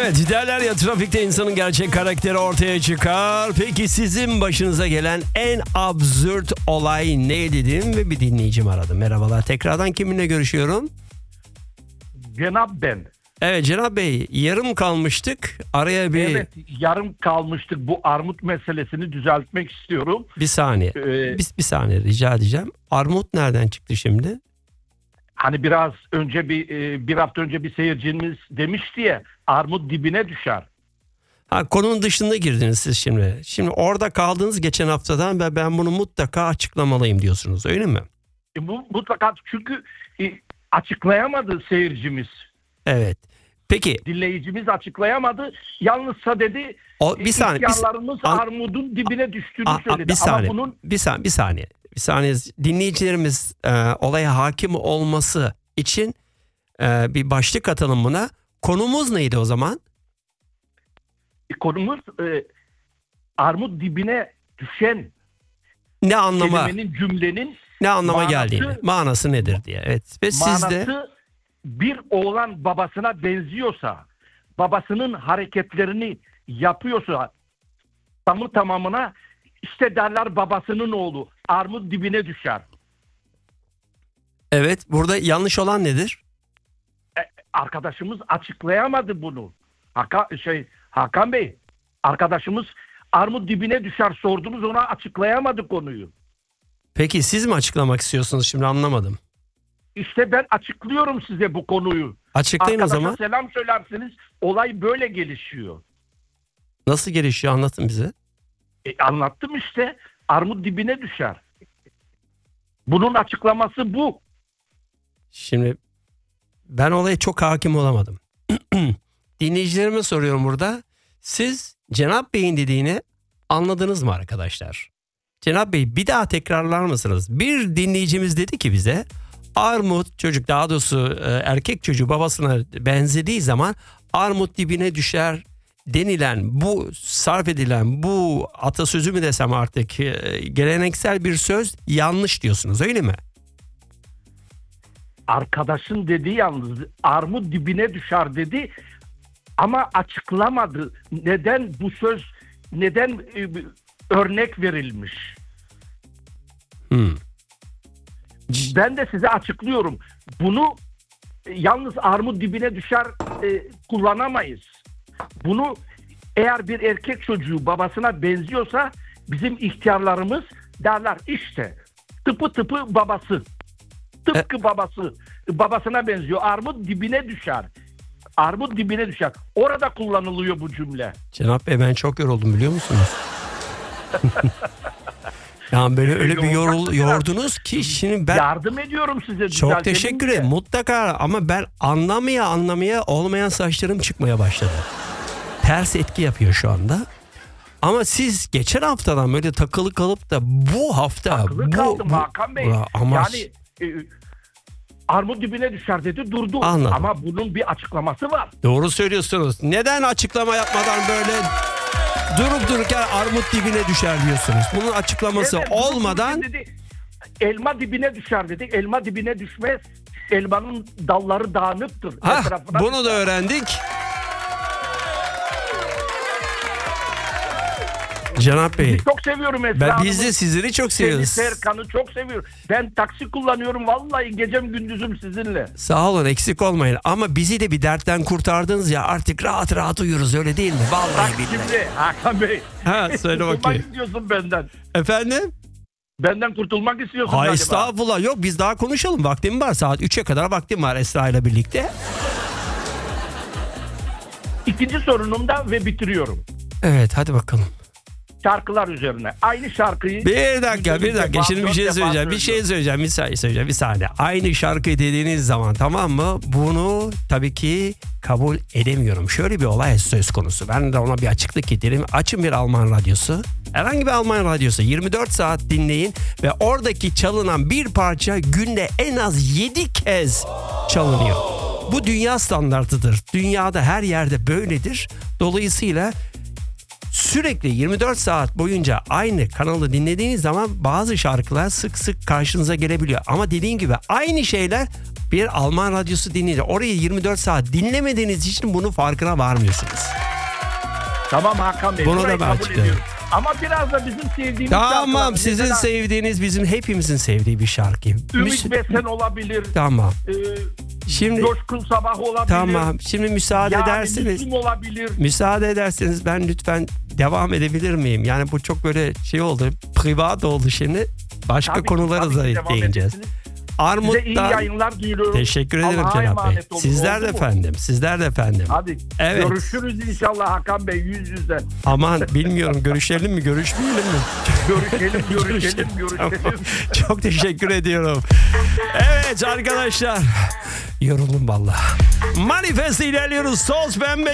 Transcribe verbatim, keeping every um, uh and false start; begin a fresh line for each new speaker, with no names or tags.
Evet, derler ya, trafikte insanın gerçek karakteri ortaya çıkar. Peki sizin başınıza gelen en absürt olay ne dedim ve bir dinleyicim aradı. Merhabalar, tekrardan kiminle görüşüyorum?
Cenab ben.
Evet Cenab Bey, yarım kalmıştık. Araya bir...
Evet, yarım kalmıştık. Bu armut meselesini düzeltmek istiyorum.
Bir saniye.
Ee,
bir, bir saniye rica edeceğim. Armut nereden çıktı şimdi?
Hani biraz önce bir bir hafta önce bir seyircimiz demişti ya, armut dibine düşer.
Ha, konunun dışında girdiniz siz şimdi. Şimdi orada kaldınız geçen haftadan ve ben bunu mutlaka açıklamalıyım diyorsunuz, öyle mi?
E, bu mutlaka, çünkü e, açıklayamadı seyircimiz.
Evet. Peki.
Dinleyicimiz açıklayamadı. Yalnızsa dedi
O, bir saniye.
ihtiyarlarımız
bir,
armudun dibine düştüğünü
a, a,
söyledi.
Bir saniye.
Ama bunun
bir saniye. Bir saniye. Bir saniye. Dinleyicilerimiz e, olaya hakim olması için e, bir başlık atalım buna. Konumuz neydi o zaman?
konumuz e, armut dibine düşen
Ne anlama?
kelimenin, cümlenin
Ne anlama
manası,
geldiğini, manası nedir diye. Evet. Ve siz
manası
de
bir oğlan babasına benziyorsa, babasının hareketlerini yapıyorsa tamı tamamına, işte derler babasının oğlu armut dibine düşer.
evet, burada yanlış olan nedir?
E, arkadaşımız açıklayamadı bunu. Hakan, şey, Hakan Bey, arkadaşımız armut dibine düşer sordunuz, ona açıklayamadı konuyu.
Peki siz mi açıklamak istiyorsunuz, şimdi anlamadım.
İşte ben açıklıyorum size bu konuyu.
Açıklayın o
Arkadaşa
zaman.
selam söylersiniz, olay böyle gelişiyor.
Nasıl gelişiyor, anlatın bize.
E, anlattım işte, armut dibine düşer. Bunun açıklaması bu.
Şimdi ben olaya çok hakim olamadım. Dinleyicilerime soruyorum burada. Siz Cenab Bey'in dediğini anladınız mı arkadaşlar? Cenab Bey, bir daha tekrarlar mısınız? Bir dinleyicimiz dedi ki bize, armut çocuk, daha doğrusu erkek çocuğu babasına benzediği zaman armut dibine düşer denilen, bu sarf edilen bu atasözü mü desem artık, geleneksel bir söz yanlış diyorsunuz, öyle mi?
Arkadaşın dediği yalnız armut dibine düşer dedi ama açıklamadı. Neden bu söz, neden e, örnek verilmiş?
Hmm.
Ben de size açıklıyorum. Bunu e, yalnız armut dibine düşer e, kullanamayız. Bunu eğer bir erkek çocuğu babasına benziyorsa bizim ihtiyarlarımız derler işte tıpı tıpı babası. Tıpkı e- babası. Babasına benziyor. Armut dibine düşer. Armut dibine düşer. Orada kullanılıyor bu cümle.
Cenab Bey, ben çok yoruldum biliyor musunuz? Yani böyle öyle bir yorul, yordunuz ki şimdi ben...
Yardım ediyorum size.
Çok teşekkür ederim. Mutlaka, ama ben anlamaya anlamaya olmayan saçlarım çıkmaya başladı. Ters etki yapıyor şu anda. Ama siz geçen haftadan böyle takılı kalıp da bu hafta...
Takılı
bu,
kaldım
bu,
Hakan Bey.
Ama...
Yani e, armut dibine düşer dedi, durdu.
Anladım.
Ama bunun bir açıklaması var.
Doğru söylüyorsunuz. Neden açıklama yapmadan böyle durup dururken armut dibine düşer diyorsunuz? Bunun açıklaması
Evet,
olmadan...
Dedi, elma dibine düşer dedi. Elma dibine düşmez. Elmanın dalları dağınıktır.
Hah, bunu
düşer.
da öğrendik. Cenab Bey,
çok seviyorum Esra
ben
Hanım'ı.
biz de sizleri çok seviyoruz.
Seni, Serkan'ı çok seviyorum. Ben taksi kullanıyorum. Vallahi gecem gündüzüm sizinle.
Sağ olun, eksik olmayın. Ama bizi de bir dertten kurtardınız ya, artık rahat rahat uyuruz, öyle değil mi? Vallahi
Bak
billahi.
şimdi Hakan Bey.
Ha, söyle bakayım.
Kurtulmak istiyorsun benden.
Efendim?
Benden kurtulmak istiyorsun
Hayır,
galiba.
estağfurullah, yok, biz daha konuşalım, vaktim var, saat üçe kadar vaktim var Esra ile birlikte.
İkinci sorunumda ve bitiriyorum.
Evet, hadi bakalım.
Şarkılar üzerine. Aynı şarkıyı...
Bir dakika, bir dakika.
defa,
Şimdi bir
dört
şey
defa
söyleyeceğim. Bir şey
söylüyorum.
söyleyeceğim. Bir saniye söyleyeceğim. Bir saniye. Aynı şarkıyı dediğiniz zaman, tamam mı? Bunu tabii ki kabul edemiyorum. Şöyle bir olay söz konusu. Ben de ona bir açıklık getireyim. Açın bir Alman radyosu. Herhangi bir Alman radyosu. yirmi dört saat dinleyin ve oradaki çalınan bir parça günde en az yedi kez çalınıyor. Bu dünya standartıdır. Dünyada her yerde böyledir. Dolayısıyla sürekli yirmi dört saat boyunca aynı kanalı dinlediğiniz zaman bazı şarkılar sık sık karşınıza gelebiliyor. Ama dediğim gibi aynı şeyler bir Alman radyosu dinleyici. Orayı yirmi dört saat dinlemediğiniz için bunun farkına varmıyorsunuz.
Tamam Hakan Bey.
Bunu da
burayı
ben
kabul
açıklıyorum.
ediyorum. Ama biraz da bizim sevdiğimiz
Tamam,
şarkılar.
sizin
Mesela
sevdiğiniz, bizim hepimizin sevdiği bir şarkı.
Ümit
Müs-
Besen olabilir.
Tamam.
E,
Şimdi
Coşkun Sabah olabilir.
tamam. Şimdi müsaade
yani
ederseniz
Müslüm olabilir.
müsaade ederseniz ben lütfen devam edebilir miyim? Yani bu çok böyle şey oldu. Privat oldu şimdi. Başka
Tabii ki,
konulara
tabii ki
da
devam
değineceğiz.
edersiniz. Size iyi
Armut'tan
yayınlar diliyorum.
teşekkür ederim
Allah'a
Cenap Bey.
emanet olun.
Sizler de
Oldu mu?
efendim. Sizler de efendim.
Hadi
Evet.
görüşürüz inşallah Hakan Bey yüz yüze.
Aman bilmiyorum, görüşelim mi görüşmeyelim mi?
Görüşelim, görüşelim, görüşelim.
Tamam. Çok teşekkür ediyorum. Evet arkadaşlar. Yoruldum valla. Manifest ilerliyoruz. Toz pembe